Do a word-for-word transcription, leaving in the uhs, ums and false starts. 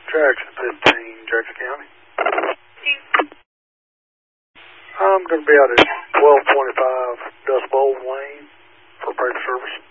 Jackson fifteen, Jackson County. I'm going to be out at twelve twenty-five Dust Bowl Lane for paper service.